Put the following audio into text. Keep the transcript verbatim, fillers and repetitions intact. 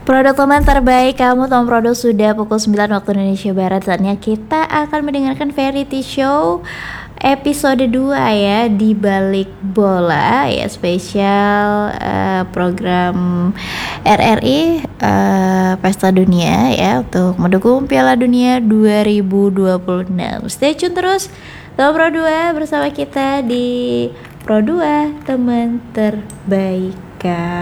Produk teman terbaik kamu, Tom Produk, sudah pukul sembilan waktu Indonesia Barat. Saatnya kita akan mendengarkan Variety Show episode dua ya, di balik bola ya, spesial uh, program R R I uh, Pesta Dunia ya, untuk mendukung Piala Dunia dua ribu dua puluh enam. Stay tune terus Tom Pro dua bersama kita di Pro dua teman terbaik.